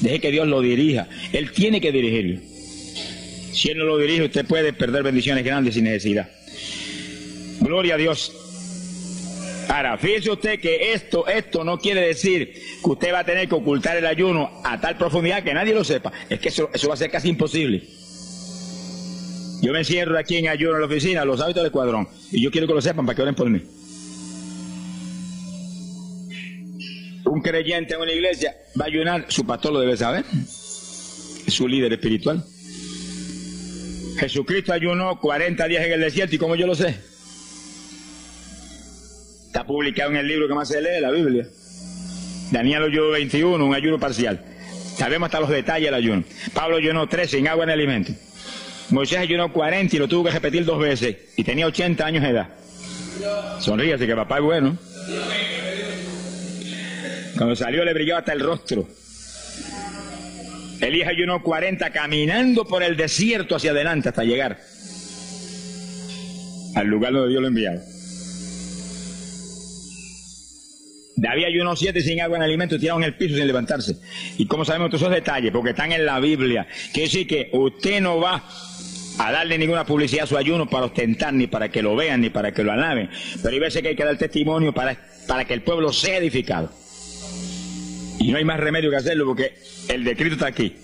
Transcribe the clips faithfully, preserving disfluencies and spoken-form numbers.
Deje que Dios lo dirija. Él tiene que dirigirlo. Si Él no lo dirige, usted puede perder bendiciones grandes sin necesidad. Gloria a Dios. Ahora, fíjese usted que esto, esto no quiere decir que usted va a tener que ocultar el ayuno a tal profundidad que nadie lo sepa. Es que eso, eso va a ser casi imposible. Yo me encierro aquí en ayuno en la oficina, los hábitos del escuadrón, y yo quiero que lo sepan para que oren por mí. Un creyente en una iglesia va a ayunar, su pastor lo debe saber, es su líder espiritual. Jesucristo ayunó cuarenta días en el desierto, ¿y cómo yo lo sé? Está publicado en el libro que más se lee, la Biblia. Daniel ayunó veintiuno, un ayuno parcial. Sabemos hasta los detalles del ayuno. Pablo ayunó tres sin agua ni alimento. Moisés ayunó cuarenta y lo tuvo que repetir dos veces. Y tenía ochenta años de edad. Sonríase que papá es bueno. Cuando salió le brillaba hasta el rostro. Elías ayunó cuarenta caminando por el desierto hacia adelante hasta llegar al lugar donde Dios lo enviaba. David ayunó siete sin agua ni alimento, tirado en el piso sin levantarse. ¿Y cómo sabemos todos esos detalles? Porque están en la Biblia. Quiere decir que usted no va a darle ninguna publicidad a su ayuno para ostentar, ni para que lo vean, ni para que lo alaben. Pero hay veces que hay que dar testimonio para, para que el pueblo sea edificado. Y no hay más remedio que hacerlo porque el decreto está aquí.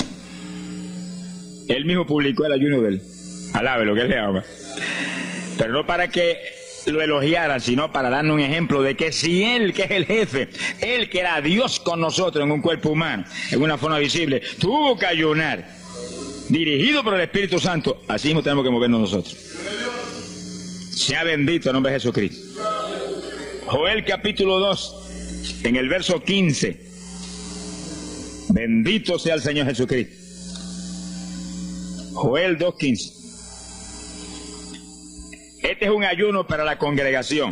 Él mismo publicó el ayuno de él. Alabe lo que él le ama. Pero no para que lo elogiaran, sino para darnos un ejemplo de que si Él, que es el jefe, Él que era Dios con nosotros en un cuerpo humano, en una forma visible, tuvo que ayunar, dirigido por el Espíritu Santo, así mismo tenemos que movernos nosotros. Sea bendito el nombre de Jesucristo. Joel capítulo dos, en el verso quince. Bendito sea el Señor Jesucristo. Joel dos quince. Este es un ayuno para la congregación.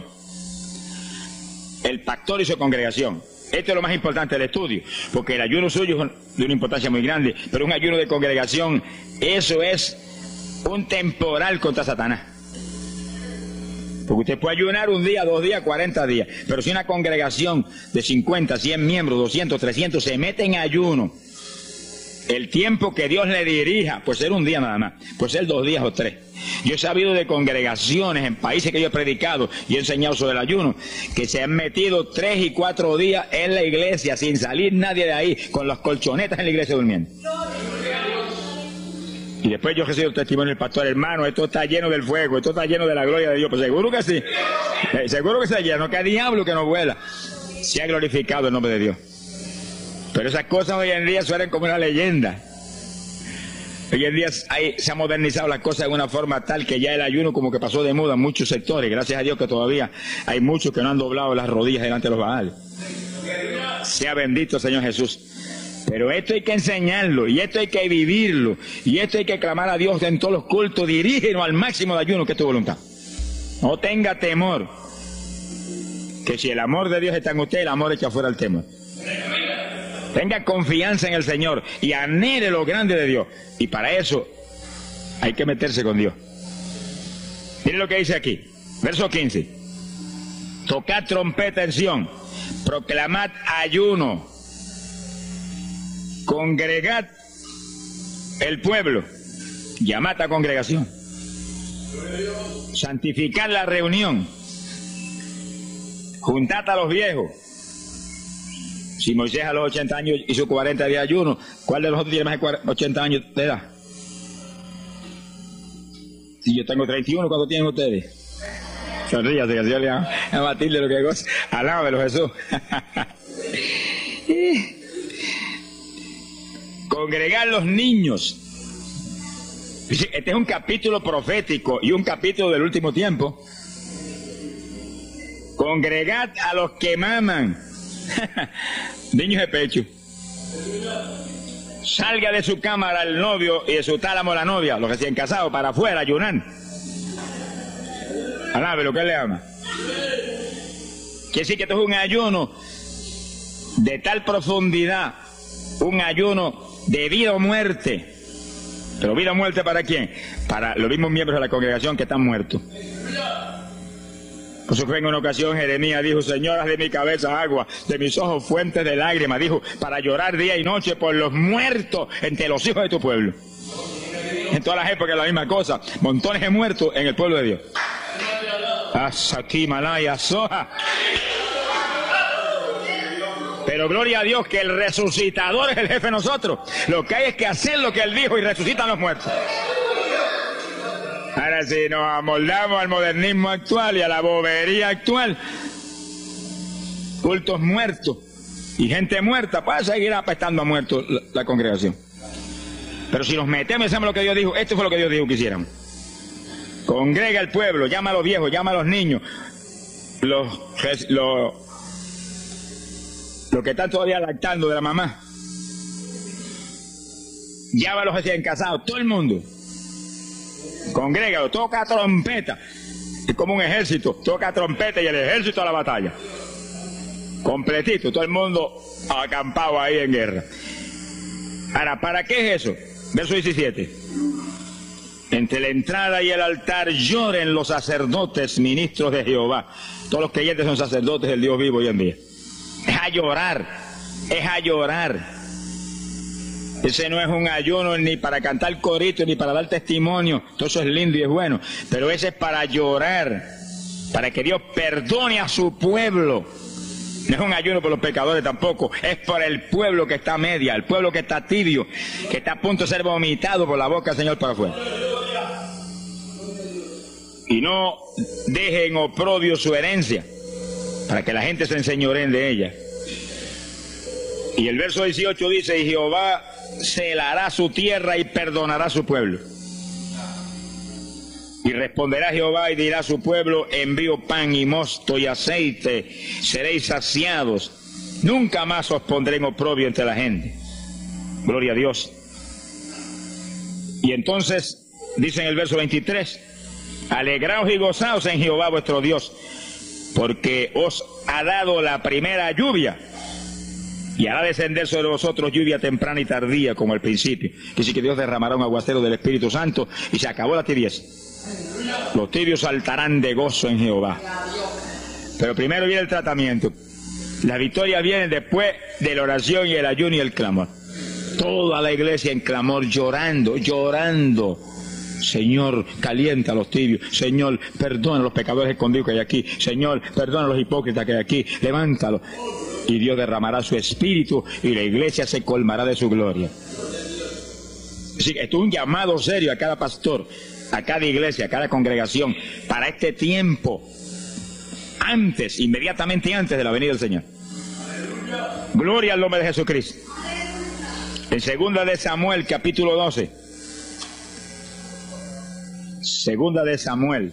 El pastor y su congregación. Esto es lo más importante del estudio, porque el ayuno suyo es de una importancia muy grande, pero un ayuno de congregación, eso es un temporal contra Satanás. Porque usted puede ayunar un día, dos días, cuarenta días, pero si una congregación de cincuenta, cien miembros, doscientos, trescientos se mete en ayuno, el tiempo que Dios le dirija, pues ser un día nada más, pues ser dos días o tres. Yo he sabido de congregaciones en países que yo he predicado y he enseñado sobre el ayuno, que se han metido tres y cuatro días en la iglesia sin salir nadie de ahí, con las colchonetas en la iglesia durmiendo. Y después yo recibo el testimonio del pastor, hermano, esto está lleno del fuego, esto está lleno de la gloria de Dios. Pues seguro que sí, eh, seguro que está lleno, que hay diablo que no vuela. Se ha glorificado el nombre de Dios. Pero esas cosas hoy en día suenan como una leyenda. Hoy en día hay, se han modernizado las cosas de una forma tal que ya el ayuno como que pasó de moda en muchos sectores. Gracias a Dios que todavía hay muchos que no han doblado las rodillas delante de los Baales. Sea bendito Señor Jesús. Pero esto hay que enseñarlo, y esto hay que vivirlo, y esto hay que clamar a Dios en todos los cultos. Dirígenos al máximo de ayuno que es tu voluntad. No tenga temor, que si el amor de Dios está en usted, el amor echa fuera el temor. Tenga confianza en el Señor y anhele lo grande de Dios. Y para eso hay que meterse con Dios. Miren lo que dice aquí, verso quince. Tocad trompeta en Sión, proclamad ayuno, congregad el pueblo, llamad a congregación, santificad la reunión, juntad a los viejos. Si Moisés a los ochenta años hizo cuarenta días de ayuno, ¿cuál de nosotros tiene más de ochenta años de edad? Si yo tengo treinta y uno, ¿cuánto tienen ustedes? Sonríase, que Dios le va a Matilde lo que goza. Alábelo, Jesús. Congregar los niños. Este es un capítulo profético y un capítulo del último tiempo. Congregad a los que maman. Niños de pecho. Salga de su cámara el novio y de su tálamo la novia, los recién casados, para afuera, ayunan. Alabe lo que él le ama. Quiere decir que esto es un ayuno de tal profundidad, un ayuno de vida o muerte. ¿Pero vida o muerte para quién? Para los mismos miembros de la congregación que están muertos. Por eso fue en una ocasión Jeremías dijo, Señor, haz de mi cabeza agua, de mis ojos fuentes de lágrimas, dijo, para llorar día y noche por los muertos entre los hijos de tu pueblo. En todas las épocas la misma cosa, montones de muertos en el pueblo de Dios. Asaki Malaya Soja. Pero gloria a Dios que el resucitador es el jefe de nosotros. Lo que hay es que hacer lo que Él dijo y resucitan los muertos. Ahora si nos amoldamos al modernismo actual y a la bobería actual, cultos muertos y gente muerta, puede seguir apestando a muertos la, la congregación. Pero si nos metemos y hacemos lo que Dios dijo, esto fue lo que Dios dijo que hiciéramos. Congrega al pueblo, llama a los viejos, llama a los niños, los, los, los que están todavía lactando de la mamá, llama a los recién casados, todo el mundo. Congrégalo, toca trompeta. Es como un ejército, toca trompeta y el ejército a la batalla. Completito, todo el mundo acampado ahí en guerra. Ahora, ¿para qué es eso? Verso diecisiete. Entre la entrada y el altar lloren los sacerdotes, ministros de Jehová. Todos los creyentes son sacerdotes del Dios vivo hoy en día. Es a llorar, es a llorar. Ese no es un ayuno ni para cantar corito, ni para dar testimonio. Todo eso es lindo y es bueno. Pero ese es para llorar, para que Dios perdone a su pueblo. No es un ayuno por los pecadores tampoco. Es por el pueblo que está a media, el pueblo que está tibio, que está a punto de ser vomitado por la boca del Señor para afuera. Y no dejen oprobio su herencia, para que la gente se enseñoreen de ella. Y el verso dieciocho dice, y Jehová celará su tierra y perdonará a su pueblo. Y responderá Jehová y dirá a su pueblo, envío pan y mosto y aceite, seréis saciados. Nunca más os pondré en oprobio entre la gente. Gloria a Dios. Y entonces, dice en el verso veintitrés, alegraos y gozaos en Jehová vuestro Dios, porque os ha dado la primera lluvia. Y hará descender sobre vosotros lluvia temprana y tardía, como al principio. Que sí que Dios derramará un aguacero del Espíritu Santo y se acabó la tibieza. Los tibios saltarán de gozo en Jehová. Pero primero viene el tratamiento. La victoria viene después de la oración y el ayuno y el clamor. Toda la iglesia en clamor, llorando, llorando. Señor, calienta a los tibios. Señor, perdona a los pecadores escondidos que hay aquí. Señor, perdona a los hipócritas que hay aquí. Levántalos. Y Dios derramará su espíritu y la iglesia se colmará de su gloria. Así que esto es un llamado serio a cada pastor, a cada iglesia, a cada congregación, para este tiempo, antes, inmediatamente antes de la venida del Señor. Gloria al nombre de Jesucristo. En segunda de Samuel, capítulo doce. Segunda de Samuel,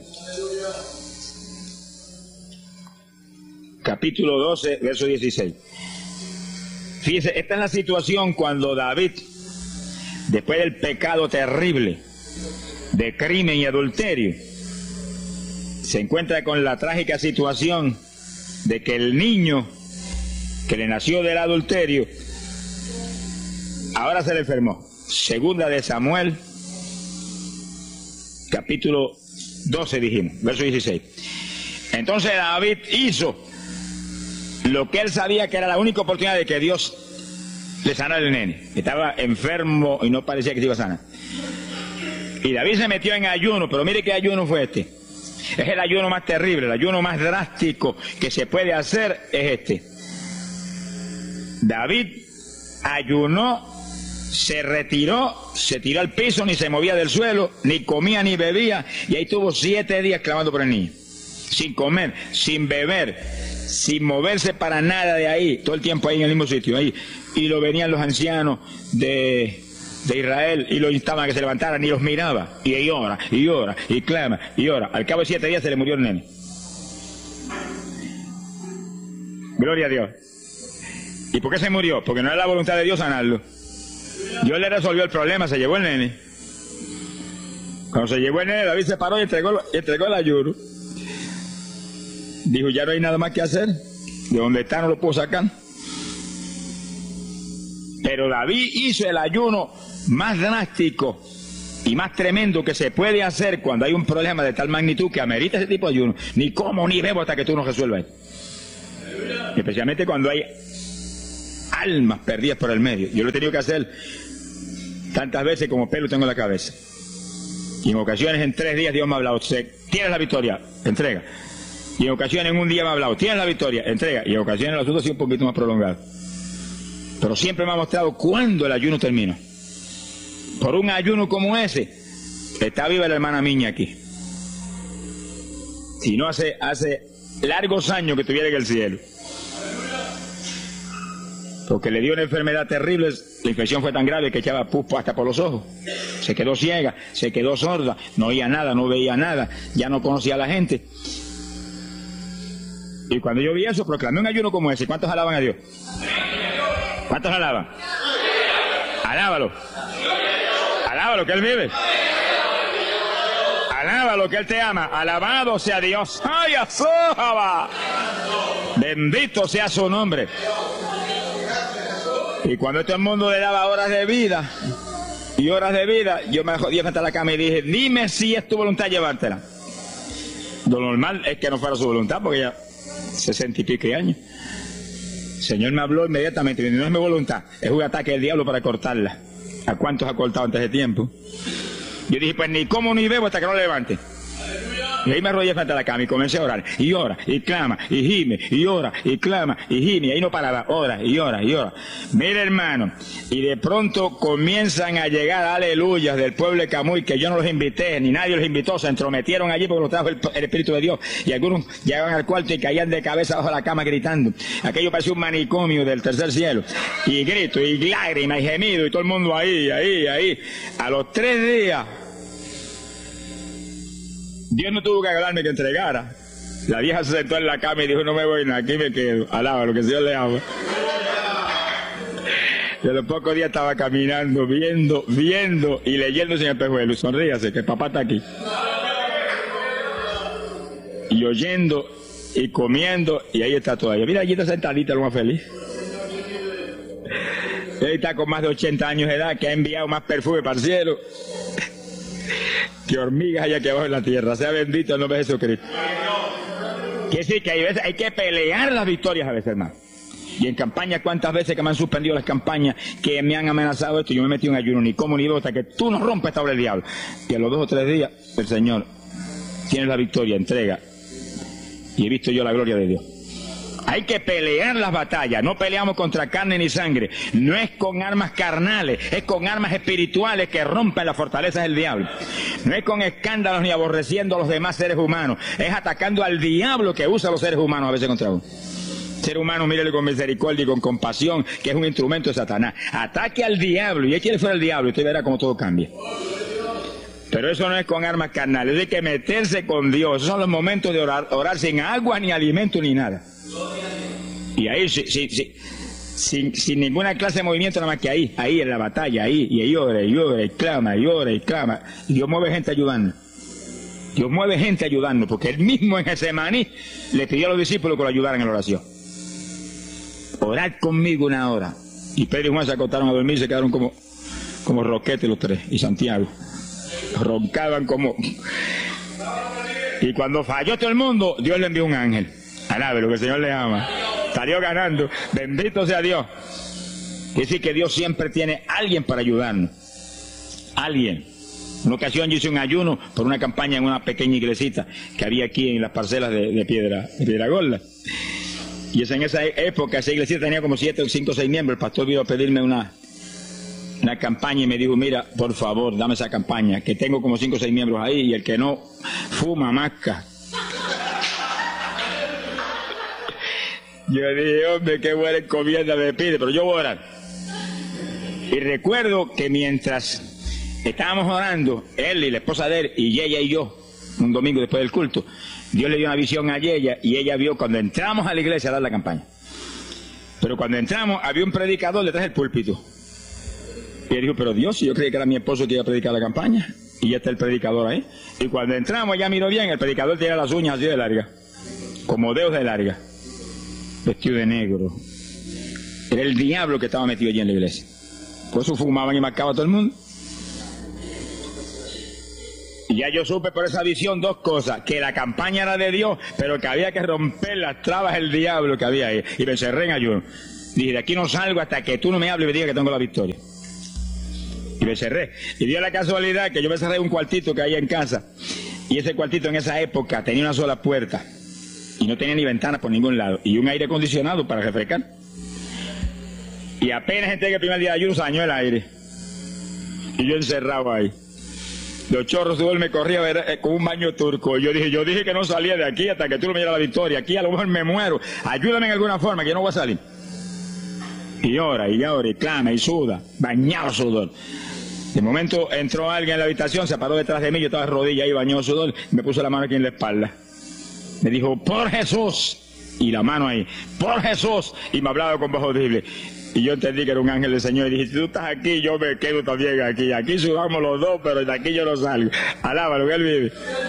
capítulo doce, verso dieciséis. Fíjese, esta es la situación cuando David, después del pecado terrible de crimen y adulterio, se encuentra con la trágica situación de que el niño que le nació del adulterio ahora se le enfermó. Segunda de Samuel, capítulo doce, dijimos, verso dieciséis. Entonces David hizo lo que él sabía que era la única oportunidad de que Dios le sanara al nene. Estaba enfermo y no parecía que se iba a sanar. Y David se metió en ayuno, pero mire qué ayuno fue este. Es el ayuno más terrible, el ayuno más drástico que se puede hacer es este. David ayunó, se retiró, se tiró al piso, ni se movía del suelo, ni comía ni bebía, y ahí tuvo siete días clamando por el niño. Sin comer, sin beber, sin moverse para nada de ahí, todo el tiempo ahí en el mismo sitio, ahí. Y lo venían los ancianos de, de Israel y lo instaban a que se levantaran y los miraba. Y ahí ora, y ora, y clama, y ora. Al cabo de siete días se le murió el nene. Gloria a Dios. ¿Y por qué se murió? Porque no era la voluntad de Dios sanarlo. Dios le resolvió el problema, se llevó el nene. Cuando se llevó el nene, David se paró y entregó, entregó el ayuno. Dijo, ya no hay nada más que hacer. De donde está no lo puedo sacar. Pero David hizo el ayuno más drástico y más tremendo que se puede hacer cuando hay un problema de tal magnitud que amerita ese tipo de ayuno. Ni como ni bebo hasta que tú no resuelvas. Especialmente cuando hay almas perdidas por el medio. Yo lo he tenido que hacer tantas veces como pelo tengo en la cabeza. Y en ocasiones en tres días Dios me ha hablado, tienes la victoria, entrega. Y en ocasiones en un día me ha hablado, tienes la victoria, entrega. Y en ocasiones el asunto ha sido un poquito más prolongado. Pero siempre me ha mostrado cuándo el ayuno termina. Por un ayuno como ese, está viva la hermana Miña aquí. Si no, hace, hace largos años que estuviera en el cielo. Porque le dio una enfermedad terrible, la infección fue tan grave que echaba pus hasta por los ojos. Se quedó ciega, se quedó sorda, no oía nada, no veía nada, ya no conocía a la gente. Y cuando yo vi eso, proclamé un ayuno como ese. ¿Cuántos alaban a Dios? ¿Cuántos alaban? Alábalo. Alábalo, que Él vive. Alábalo, que Él te ama. Alabado sea Dios. ¡Ay, azójaba! Bendito sea su nombre. Y cuando todo el mundo le daba horas de vida y horas de vida, yo me jodí frente a la cama y dije, dime si es tu voluntad llevártela. Lo normal es que no fuera su voluntad, porque ya sesenta y pico de años. El Señor me habló inmediatamente, no es mi voluntad, es un ataque del diablo para cortarla. ¿A cuántos ha cortado antes de tiempo? Yo dije, pues ni como ni bebo hasta que no levante. Y ahí me arrollé frente a la cama y comencé a orar. Y ora, y clama, y gime, y ora, y clama, y gime. Y ahí no paraba, ora, y ora, y ora. Mira, hermano, y de pronto comienzan a llegar aleluyas del pueblo de Camuy, que yo no los invité, ni nadie los invitó, se entrometieron allí porque los trajo el, el Espíritu de Dios. Y algunos llegaban al cuarto y caían de cabeza bajo la cama gritando. Aquello parecía un manicomio del tercer cielo. Y grito, y lágrimas, y gemido, y todo el mundo ahí, ahí, ahí. A los tres días, Dios no tuvo que hablarme que entregara. La vieja se sentó en la cama y dijo, no me voy, no, aquí me quedo. Alaba lo que el Señor le ama. Y a los pocos días estaba caminando, viendo, viendo y leyendo sin espejuelo. Sonríase, que papá está aquí. Y oyendo y comiendo, y ahí está todavía. Mira, allí está sentadita, lo más feliz. Él está con más de ochenta años de edad, que ha enviado más perfume para el cielo que hormigas hay aquí abajo en la tierra. Sea bendito el nombre de Jesucristo. Quiere decir que hay, veces, hay que pelear las victorias a veces, hermano. Y en campaña, ¿cuántas veces que me han suspendido las campañas, que me han amenazado esto? Yo me he metido en ayuno, ni como ni bebo, hasta que tú no rompes esta obra del diablo. Y a los dos o tres días, el Señor tiene la victoria, entrega. Y he visto yo la gloria de Dios. Hay que pelear las batallas, no peleamos contra carne ni sangre, no es con armas carnales, es con armas espirituales que rompen las fortalezas del diablo. No es con escándalos ni aborreciendo a los demás seres humanos, es atacando al diablo que usa a los seres humanos a veces contra uno. Ser humano, mírele con misericordia y con compasión, que es un instrumento de Satanás. Ataque al diablo y échale fuera al diablo y usted verá cómo todo cambia. Pero eso no es con armas carnales, hay que meterse con Dios. Esos son los momentos de orar, orar sin agua, ni alimento, ni nada. Y ahí, sí, sí, sí, sin, sin ninguna clase de movimiento, nada más que ahí, ahí en la batalla, ahí, y ahí ora, y ora, y clama, y ora, y clama. Y Dios mueve gente ayudando. Dios mueve gente ayudando, porque Él mismo en Getsemaní le pidió a los discípulos que lo ayudaran en la oración. Orad conmigo una hora. Y Pedro y Juan se acostaron a dormir y se quedaron como, como roquetes los tres, y Santiago. Roncaban como... Y cuando falló todo el mundo, Dios le envió un ángel. Alabe lo que el Señor le ama. Salió ganando. Bendito sea Dios. Quiere decir que Dios siempre tiene alguien para ayudarnos. Alguien. Una ocasión yo hice un ayuno por una campaña en una pequeña iglesita que había aquí en las parcelas de, de Piedra, de Piedra Gorda. Y es en esa época, esa iglesia tenía como siete, cinco o seis miembros. El pastor vino a pedirme una, una campaña y me dijo, mira, por favor, dame esa campaña, que tengo como cinco o seis miembros ahí y el que no fuma, masca. Yo dije, hombre, qué buena encomienda me pide, pero yo voy a orar. Y recuerdo que mientras estábamos orando, él y la esposa de él, y ella y yo, un domingo después del culto, Dios le dio una visión a ella, y ella vio cuando entramos a la iglesia a dar la campaña. Pero cuando entramos, había un predicador detrás del púlpito. Y él dijo, pero Dios, si yo creí que era mi esposo que iba a predicar la campaña, y ya está el predicador ahí. Y cuando entramos, ella miró bien, el predicador tenía las uñas así de largas, como dedos de larga, vestido de negro. Era el diablo que estaba metido allí en la iglesia. Por eso fumaban y marcaba a todo el mundo. Y ya yo supe por esa visión dos cosas, que la campaña era de Dios, pero que había que romper las trabas del diablo que había ahí. Y me encerré en ayuno. Dije, de aquí no salgo hasta que tú no me hables y me digas que tengo la victoria. Y me cerré. Y dio la casualidad que yo me cerré en un cuartito que hay en casa. Y ese cuartito en esa época tenía una sola puerta. Y no tenía ni ventanas por ningún lado. Y un aire acondicionado para refrescar. Y apenas entré que el primer día de ayuno se dañó el aire. Y yo encerrado ahí. Los chorros de me corría a ver, eh, con un baño turco. Y yo dije, yo dije que no salía de aquí hasta que tú no me dieras la victoria. Aquí a lo mejor me muero. Ayúdame en alguna forma, que yo no voy a salir. Y ora, y ora, y clama, y suda. Bañado sudor. De momento entró alguien en la habitación, se paró detrás de mí, yo estaba de rodillas ahí, bañado sudor, me puso la mano aquí en la espalda. Me dijo, por Jesús. Y la mano ahí, por Jesús. Y me hablaba con voz audible. Y yo entendí que era un ángel del Señor. Y dije, si tú estás aquí, yo me quedo también aquí. Aquí subamos los dos, pero de aquí yo no salgo. Alábalo, que Él vive.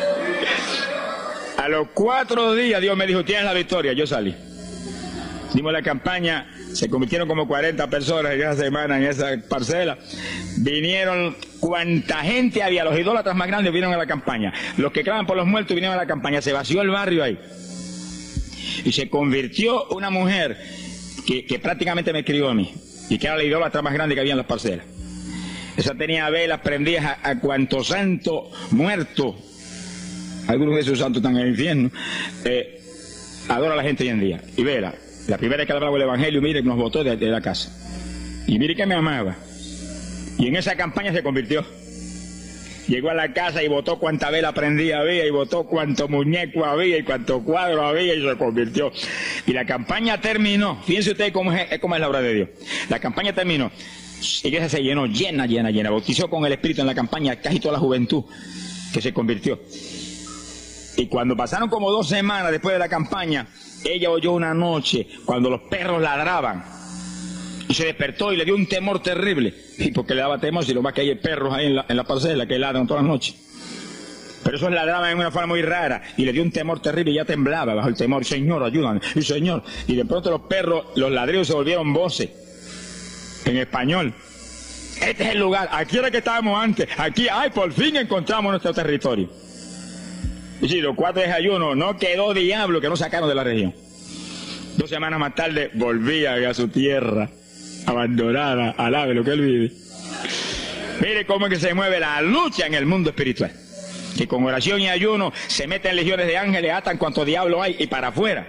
A los cuatro días Dios me dijo, tienes la victoria. Yo salí. Dimos la campaña, se convirtieron como cuarenta personas en esa semana en esa parcela. Vinieron cuanta gente había, los idólatras más grandes vinieron a la campaña. Los que claman por los muertos vinieron a la campaña. Se vació el barrio ahí. Y se convirtió una mujer que, que prácticamente me crió a mí. Y que era la idólatra más grande que había en las parcelas. Esa tenía velas prendidas a, a cuanto santo muerto. Algunos de esos santos están en el infierno. Eh, adora a la gente hoy en día. Y vela. La primera vez que hablaba el evangelio, mire, nos botó de, de la casa. Y mire que me amaba. Y en esa campaña se convirtió. Llegó a la casa y botó cuanta vela prendida había, y botó cuanto muñeco había, y cuanto cuadro había, y se convirtió. Y la campaña terminó. Fíjense ustedes cómo es, cómo es la obra de Dios. La campaña terminó. La iglesia se llenó, llena, llena, llena. Bautizó con el Espíritu en la campaña casi toda la juventud que se convirtió. Y cuando pasaron como dos semanas después de la campaña, ella oyó una noche cuando los perros ladraban y se despertó y le dio un temor terrible. Y porque le daba temor, si lo más que hay perros ahí en la, en la parcela que ladran todas las noches. Pero esos ladraban en una forma muy rara y le dio un temor terrible y ya temblaba bajo el temor. Señor, ayúdame, y Señor. Y de pronto los perros, los ladridos se volvieron voces en español. Este es el lugar, aquí era que estábamos antes, aquí, ay, por fin encontramos nuestro territorio. Y si los cuatro desayunos, no quedó diablo que no sacaron de la región. Dos semanas más tarde volvía a su tierra, abandonada, alabe lo que Él vive. Mire cómo es que se mueve la lucha en el mundo espiritual. Que con oración y ayuno se meten legiones de ángeles, atan cuanto diablo hay y para afuera.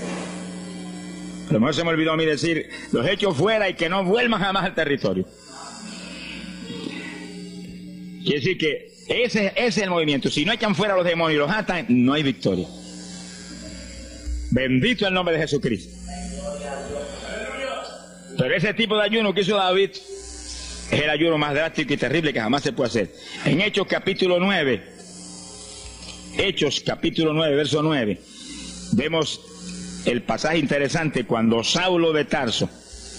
A lo mejor se me olvidó a mí decir, los echo fuera y que no vuelvan jamás al territorio. Quiere decir que ese, ese es el movimiento. Si no echan fuera los demonios y los atan, no hay victoria. Bendito el nombre de Jesucristo. Pero ese tipo de ayuno que hizo David es el ayuno más drástico y terrible que jamás se puede hacer. En Hechos capítulo nueve, Hechos capítulo nueve, verso nueve, vemos el pasaje interesante cuando Saulo de Tarso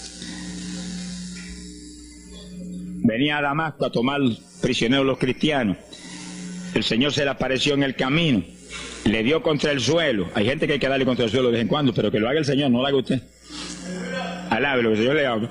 venía a Damasco a tomar prisioneros los cristianos. El Señor se le apareció en el camino, le dio contra el suelo. Hay gente que hay que darle contra el suelo de vez en cuando, pero que lo haga el Señor, no lo haga usted. Alabe lo que el Señor le haga.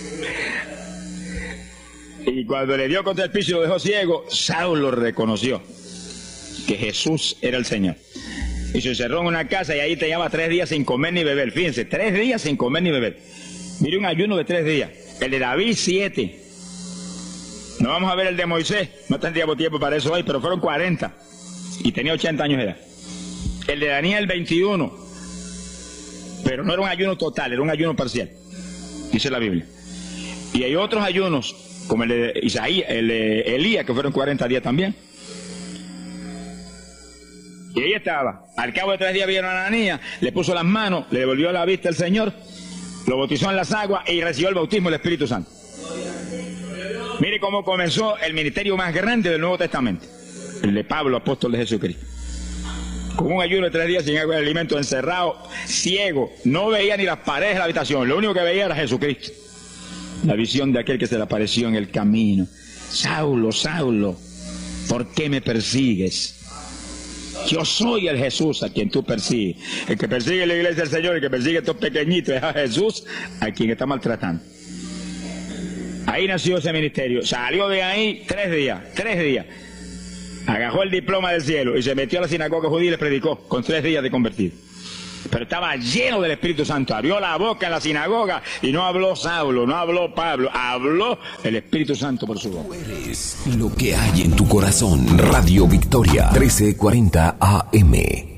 Y cuando le dio contra el piso y lo dejó ciego, Saulo reconoció que Jesús era el Señor. Y se encerró en una casa y ahí te llevaba tres días sin comer ni beber. Fíjense, tres días sin comer ni beber. Mire, un ayuno de tres días. El de David, siete. No vamos a ver el de Moisés, no tendríamos tiempo para eso hoy, pero fueron cuarenta. Y tenía ochenta años de edad. El de Daniel, veintiuno. Pero no era un ayuno total, era un ayuno parcial. Dice la Biblia. Y hay otros ayunos, como el de Isaías, el de Elías, que fueron cuarenta días también. Y ahí estaba. Al cabo de tres días vino Ananías, le puso las manos, le devolvió la vista al Señor, lo bautizó en las aguas y recibió el bautismo del Espíritu Santo. Mire cómo comenzó el ministerio más grande del Nuevo Testamento, el de Pablo, apóstol de Jesucristo. Con un ayuno de tres días sin agua y alimento, encerrado, ciego, no veía ni las paredes de la habitación, lo único que veía era Jesucristo. La visión de aquel que se le apareció en el camino. Saulo, Saulo, ¿por qué me persigues? Yo soy el Jesús a quien tú persigues. El que persigue la iglesia del Señor, el que persigue a estos pequeñitos es a Jesús a quien está maltratando. Ahí nació ese ministerio. Salió de ahí tres días, tres días. Agarró el diploma del cielo y se metió a la sinagoga judía y les predicó con tres días de convertido. Pero estaba lleno del Espíritu Santo. Abrió la boca en la sinagoga y no habló Saulo, no habló Pablo, habló el Espíritu Santo por su boca. Tú eres lo que hay en tu corazón. Radio Victoria, trece cuarenta A M.